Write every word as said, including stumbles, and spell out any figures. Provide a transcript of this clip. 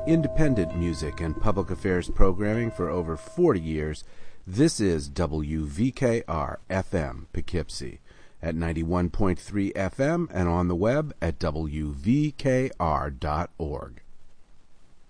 independent music and public affairs programming for over forty years. This is W V K R F M Poughkeepsie at ninety-one point three F M and on the web at W V K R dot org.